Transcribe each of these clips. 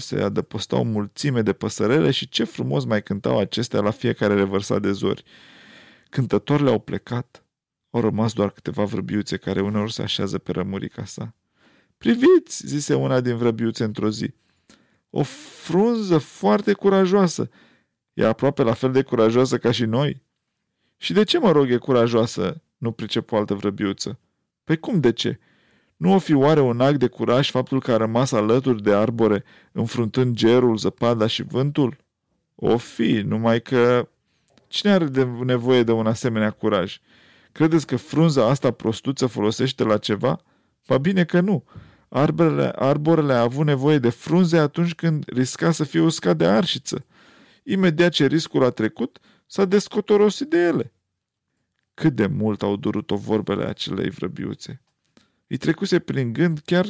se adăpostau o mulțime de păsărele și ce frumos mai cântau acestea la fiecare revărsat de zori. Cântătoarele au plecat, au rămas doar câteva vrăbiuțe care uneori se așează pe rămurica sa. Priviți, zise una din vrăbiuțe într-o zi, o frunză foarte curajoasă. E aproape la fel de curajoasă ca și noi. Și de ce, mă rog, e curajoasă? Nu pricepu altă vrăbiuță. Păi cum de ce? Nu o fi oare un act de curaj faptul că a rămas alături de arbore, înfruntând gerul, zăpada și vântul? O fi, numai că cine are nevoie de un asemenea curaj? Credeți că frunza asta prostuță folosește la ceva? Ba bine că nu. Arborele a avut nevoie de frunze atunci când risca să fie uscat de arșiță. Imediat ce riscul a trecut, s-a descotorosit de ele. Cât de mult au durut-o vorbele acelei vrăbiuțe. Îi trecuse prin gând chiar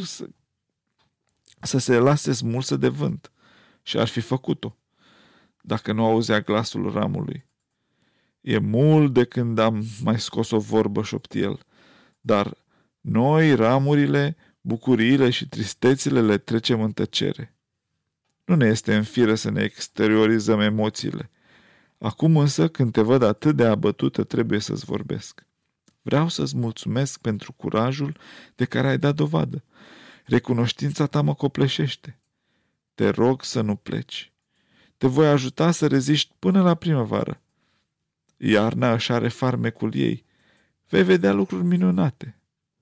să se lase smulsă de vânt și ar fi făcut-o, dacă nu auzea glasul ramului. E mult de când am mai scos o vorbă, șopti el, dar noi, ramurile, bucuriile și tristețile le trecem în tăcere. Nu ne este în fire să ne exteriorizăm emoțiile. Acum însă, când te văd atât de abătută, trebuie să-ți vorbesc. Vreau să-ți mulțumesc pentru curajul de care ai dat dovadă. Recunoștința ta mă copleșește. Te rog să nu pleci. Te voi ajuta să reziști până la primăvară. Iarna își are farmecul ei. Vei vedea lucruri minunate.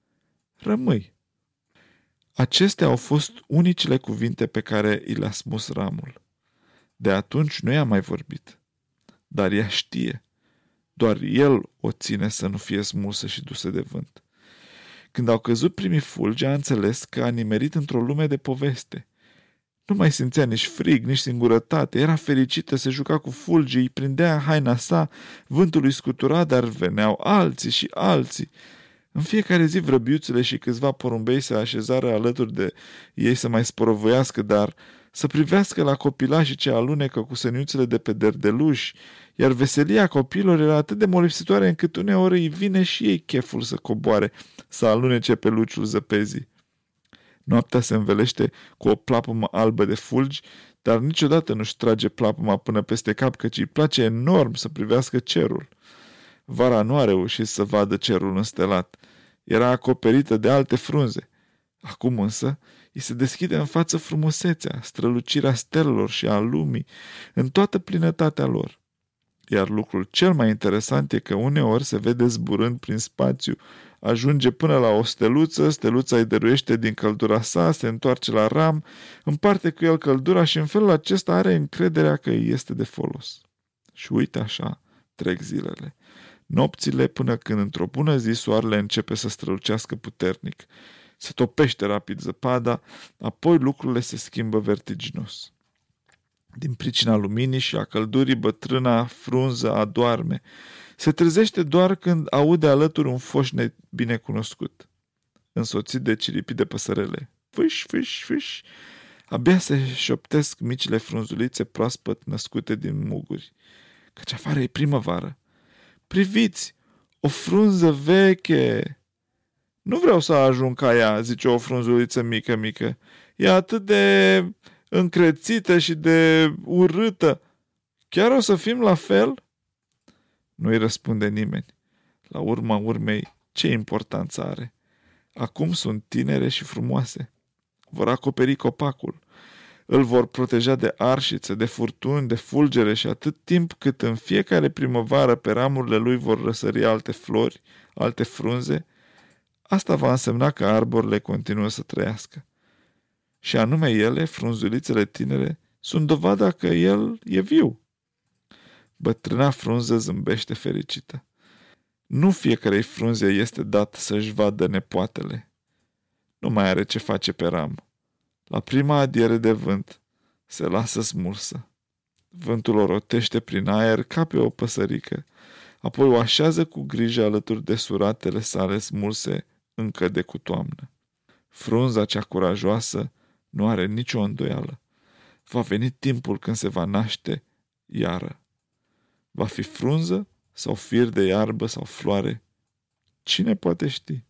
Rămâi. Acestea au fost unicele cuvinte pe care i le-a spus ramul. De atunci nu i-a mai vorbit. Dar ea știe. Doar el o ține să nu fie smulsă și dusă de vânt. Când au căzut primii fulgi, a înțeles că a nimerit într-o lume de poveste. Nu mai simțea nici frig, nici singurătate, era fericită, se juca cu fulgii, îi prindea haina sa, vântul îi scutura, dar veneau alții și alții. În fiecare zi vrăbiuțele și câțiva porumbei se așezară alături de ei să mai sporovăiască, dar să privească la copilașii ce alunecă cu săniuțele de pe derdeluși, iar veselia copiilor era atât de molipsitoare încât uneori îi vine și ei cheful să coboare, să alunece pe luciul zăpezii. Noaptea se învelește cu o plapumă albă de fulgi, dar niciodată nu-și trage plapuma până peste cap, căci îi place enorm să privească cerul. Vara nu a reușit să vadă cerul înstelat. Era acoperită de alte frunze. Acum însă îi se deschide în față frumusețea, strălucirea stelelor și a lumii, în toată plinătatea lor. Iar lucrul cel mai interesant e că uneori se vede zburând prin spațiu, ajunge până la o steluță, steluța îi dăruiește din căldura sa, se întoarce la ram, împarte cu el căldura și în felul acesta are încrederea că îi este de folos. Și uite așa trec zilele. Nopțile până când într-o bună zi soarele începe să strălucească puternic. Se topește rapid zăpada, apoi lucrurile se schimbă vertiginos. Din pricina luminii și a căldurii, bătrâna frunză adoarme. Se trezește doar când aude alături un foșnet binecunoscut, însoțit de ciripii de păsărele. Fâș, fâș, fâș. Abia se șoptesc micile frunzulițe proaspăt născute din muguri. Căci afară e primăvară. Priviți, o frunză veche! Nu vreau să ajung ca ea, zice o frunzuliță mică, mică. E atât de încrețită și de urâtă. Chiar o să fim la fel? Nu-i răspunde nimeni. La urma urmei, ce importanță are? Acum sunt tinere și frumoase. Vor acoperi copacul. Îl vor proteja de arșițe, de furtuni, de fulgere și atât timp cât în fiecare primăvară pe ramurile lui vor răsări alte flori, alte frunze, asta va însemna că arborile continuă să trăiască. Și anume ele, frunzulițele tinere, sunt dovada că el e viu. Bătrâna frunză zâmbește fericită. Nu fiecarei frunze este dat să-și vadă nepoatele. Nu mai are ce face pe ram. La prima adiere de vânt se lasă smulsă. Vântul o rotește prin aer ca pe o păsărică, apoi o așează cu grijă alături de suratele sale smulse încă de cu toamnă. Frunza cea curajoasă nu are nicio îndoială. Va veni timpul când se va naște iară. Va fi frunză sau fir de iarbă sau floare? Cine poate ști?